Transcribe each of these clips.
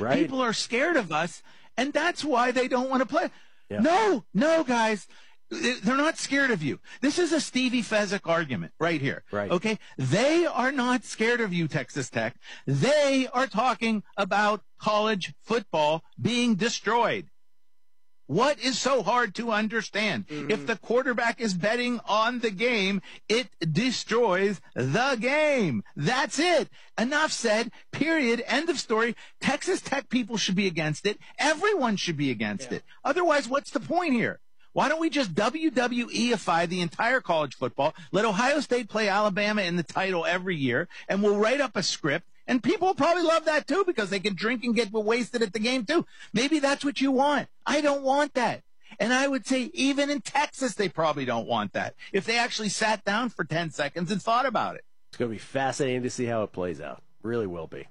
Right. People are scared of us, and that's why they don't want to play. Yeah. No, guys. They're not scared of you. This is a Stevie Fezzik argument right here. Right. Okay? They are not scared of you, Texas Tech. They are talking about college football being destroyed. What is so hard to understand? If the quarterback is betting on the game, it destroys the game. That's it. Enough said. Period. End of story. Texas Tech people should be against it. Everyone should be against it. Otherwise, what's the point here? Why don't we just WWEify the entire college football, let Ohio State play Alabama in the title every year, and we'll write up a script, and people will probably love that too because they can drink and get wasted at the game too. Maybe that's what you want. I don't want that. And I would say even in Texas, they probably don't want that if they actually sat down for 10 seconds and thought about it. It's going to be fascinating to see how it plays out. Really will be.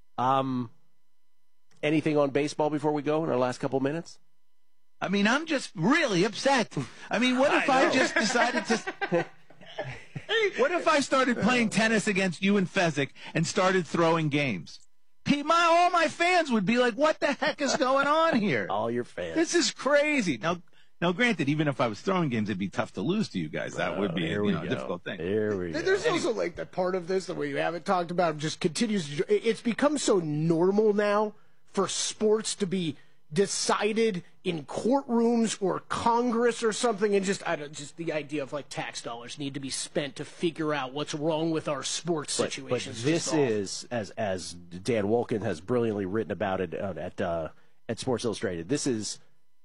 Anything on baseball before we go in our last couple minutes? I mean, I'm just really upset. I mean, what if I just decided to... What if I started playing tennis against you and Fezzik and started throwing games? All my fans would be like, what the heck is going on here? All your fans. This is crazy. Now, granted, even if I was throwing games, it'd be tough to lose to you guys. That would be a difficult thing. Here we go. There's also like that part of this that we haven't talked about just continues. It's become so normal now for sports to be decided in courtrooms or Congress or something, and just the idea of like tax dollars need to be spent to figure out what's wrong with our sports situations. But this is, as Dan Wolken has brilliantly written about it at Sports Illustrated, this is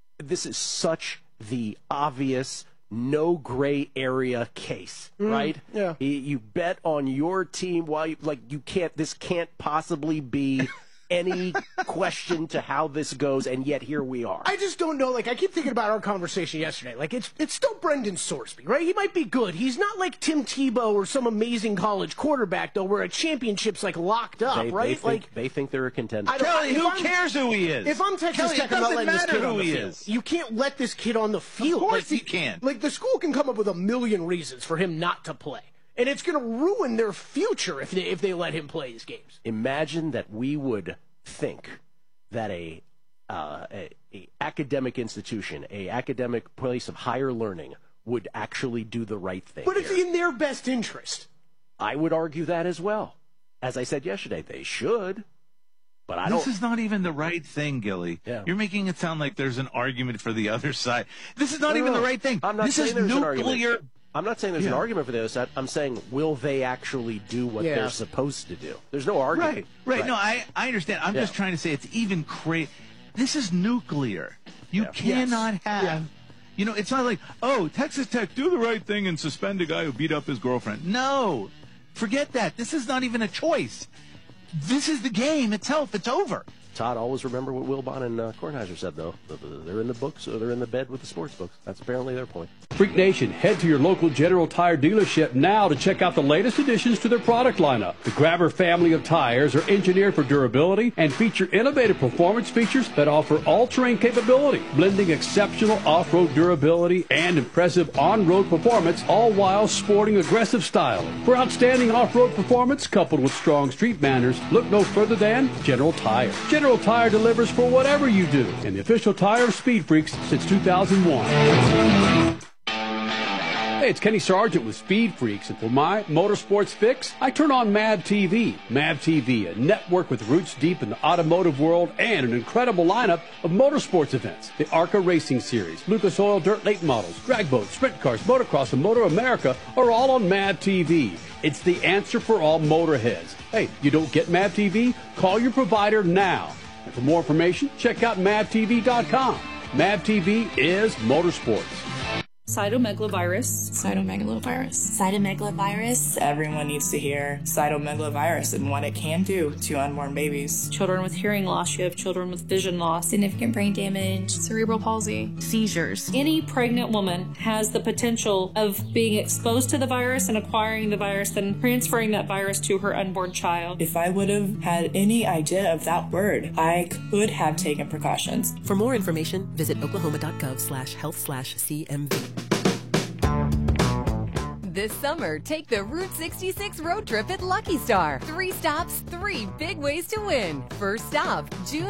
such the obvious no gray area case, right? Yeah. You bet on your team while you can't. This can't possibly be any question to how this goes, and yet here we are. I just don't know. Like, I keep thinking about our conversation yesterday. Like, it's still Brendan Sorsby, right? He might be good. He's not like Tim Tebow or some amazing college quarterback, though, where a championship's like locked up, right? They think they're a contender. Kelly, who cares who he is? If I'm Texas Tech, I'm not letting this kid on the field. You can't let this kid on the field. Of course he can't. Like, the school can come up with a million reasons for him not to play. And it's going to ruin their future if they let him play his games. Imagine that we would think that a academic institution, a academic place of higher learning, would actually do the right thing. But it's in their best interest. I would argue that as well. As I said yesterday, they should. But I don't. This is not even the right thing, Gilly. Yeah. You're making it sound like there's an argument for the other side. This is not even the right thing. I'm not this saying is there's an nuclear. argument. I'm not saying there's an argument for the other side. I'm saying, will they actually do what they're supposed to do? There's no argument. Right. No, I understand. I'm just trying to say it's even crazy. This is nuclear. You cannot have. You know, it's not like, oh, Texas Tech, do the right thing and suspend a guy who beat up his girlfriend. No. Forget that. This is not even a choice. This is the game itself. It's over. Todd, always remember what Wilbon and Kornheiser said, though. They're in the books or they're in the bed with the sports books. That's apparently their point. Freak Nation, head to your local General Tire dealership now to check out the latest additions to their product lineup. The Grabber family of tires are engineered for durability and feature innovative performance features that offer all-terrain capability, blending exceptional off-road durability and impressive on-road performance, all while sporting aggressive style. For outstanding off-road performance coupled with strong street manners, look no further than General Tire. General Tire delivers for whatever you do, and the official tire of Speed Freaks since 2001. Hey, it's Kenny Sargent with Speed Freaks, and for my motorsports fix, I turn on MAV TV. MAV TV, a network with roots deep in the automotive world and an incredible lineup of motorsports events. The ARCA Racing Series, Lucas Oil Dirt Late Models, drag boats, sprint cars, motocross, and Motor America are all on MAV TV. It's the answer for all motorheads. Hey, you don't get MAV TV? Call your provider now. And for more information, check out MAVTV.com. MAV TV is motorsports. Cytomegalovirus. Cytomegalovirus. Everyone needs to hear cytomegalovirus and what it can do to unborn babies. Children with hearing loss. You have children with vision loss. Significant brain damage. Cerebral palsy. Seizures. Any pregnant woman has the potential of being exposed to the virus and acquiring the virus and transferring that virus to her unborn child. If I would have had any idea of that word, I could have taken precautions. For more information, visit oklahoma.gov/health/CMV. This summer, take the Route 66 road trip at Lucky Star. 3 stops, 3 big ways to win. First stop, June